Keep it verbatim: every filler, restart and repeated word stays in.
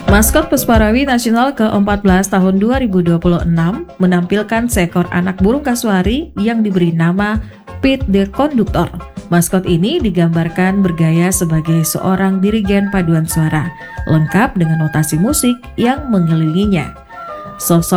Maskot Pusparawi Nasional ke empat belas tahun dua ribu dua puluh enam menampilkan seekor anak burung kasuari yang diberi nama Pete the Conductor. Maskot ini digambarkan bergaya sebagai seorang dirigen paduan suara, lengkap dengan notasi musik yang mengelilinginya. Sosok